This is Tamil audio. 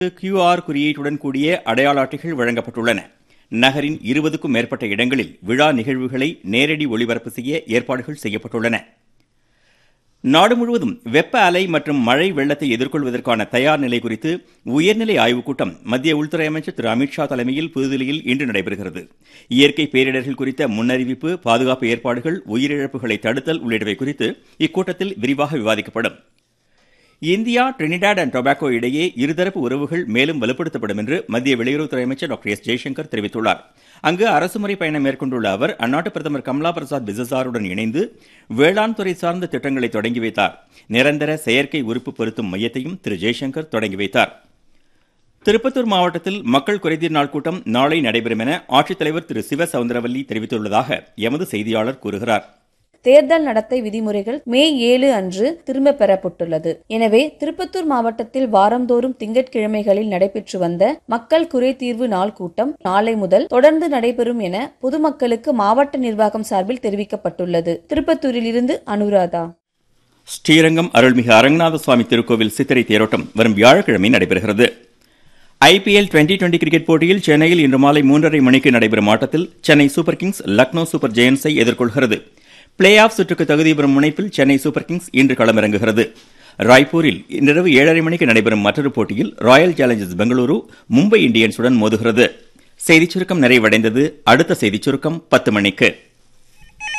QR குறியீட்டுடன் கூடிய அடையாள அட்டைகள் வழங்கப்பட்டுள்ளன. நகரின் 20க்கும் மேற்பட்ட இடங்களில் விழா நிகழ்வுகளை நேரடி ஒளிபரப்பு செய்ய ஏற்பாடுகள் செய்யப்பட்டுள்ளன. நாடு முழுவதும் வெப்ப அலை மற்றும் மழை வெள்ளத்தை எதிர்கொள்வதற்கான தயார் நிலை குறித்து உயர்நிலை ஆய்வுக் கூட்டம் மத்திய உள்துறை அமைச்சர் திரு அமித்ஷா தலைமையில் புதுதில்லியில் இன்று நடைபெறுகிறது. இயற்கை பேரிடர்கள் குறித்த முன்னறிவிப்பு, பாதுகாப்பு ஏற்பாடுகள், உயிரிழப்புகளை தடுத்தல் உள்ளிட்டவை குறித்து இக்கூட்டத்தில் விரிவாக விவாதிக்கப்படும். இந்தியா, டிரினிடாட் அண்ட் டொபாகோ இடையே இருதரப்பு உறவுகள் மேலும் வலுப்படுத்தப்படும் என்று மத்திய வெளியுறவுத்துறை அமைச்சர் டாக்டர் எஸ் ஜெய்சங்கர் தெரிவித்துள்ளார். அங்கு அரசுமுறை பயணம் மேற்கொண்டுள்ள அவர் அந்நாட்டு பிரதமர் கமலா பிரசாத் பிசசாருடன் இணைந்து வேளாண் துறை சார்ந்த திட்டங்களை தொடங்கி வைத்தார். நிரந்தர செயற்கை உறுப்பு பொருத்தும் மையத்தையும் திரு ஜெய்சங்கர் தொடங்கி வைத்தார். திருப்பத்தூர் மாவட்டத்தில் மக்கள் குறைதீர் நாள் கூட்டம் நாளை நடைபெறும் என ஆட்சித்தலைவர் திரு சிவ சவுந்தரவல்லி தெரிவித்துள்ளதாக எமது செய்தியாளர் கூறுகிறார். தேர்தல் நடத்தை விதிமுறைகள் மே 7 அன்று திரும்ப பெறப்பட்டுள்ளது. எனவே திருப்பத்தூர் மாவட்டத்தில் வாரந்தோறும் திங்கட்கிழமைகளில் நடைபெற்று வந்த மக்கள் குறைதீர்வு நாள் கூட்டம் நாளை முதல் தொடர்ந்து நடைபெறும் என பொதுமக்களுக்கு மாவட்ட நிர்வாகம் சார்பில் தெரிவிக்கப்பட்டுள்ளது. திருப்பத்தூரில் இருந்து அனுராதா. ஸ்ரீரங்கம் அருள்மிகு அரங்கநாத சுவாமி திருக்கோவில் சித்திரை தேரோட்டம் வரும் வியாழக்கிழமை நடைபெறுகிறது. IPL 2020 கிரிக்கெட் போட்டியில் சென்னையில் இன்று மாலை 3:30 மணிக்கு நடைபெறும் ஆட்டத்தில் Chennai super Kings Lucknow super ஜெயண்ட்ஸை எதிர்கொள்கிறது. பிளே ஆஃப் சுற்றுக்கு தகுதி பெறும் முனைப்பில் சென்னை சூப்பர் கிங்ஸ் இன்று களமிறங்குகிறது. ராய்ப்பூரில் இன்றிரவு 7:30 மணிக்கு நடைபெறும் மற்றொரு போட்டியில் ராயல் சேலஞ்சர்ஸ் பெங்களூரு மும்பை இந்தியன்ஸுடன் மோதுகிறது. செய்திச் சுருக்கம் நிறைவடைந்தது. அடுத்த செய்திச் சுருக்கம் 10 மணிக்கு.